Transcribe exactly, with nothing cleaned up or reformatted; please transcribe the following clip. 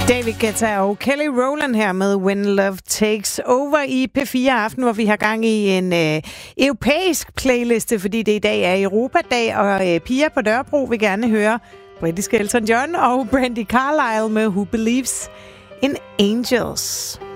David Guetta og Kelly Rowland her med When Love Takes Over i P fire Aften, hvor vi har gang i en øh, europæisk playliste, fordi det i dag er Europadag, og øh, Pia på Dørbro vil gerne høre britiske Elton John og Brandy Carlile med Who Believes in Angels.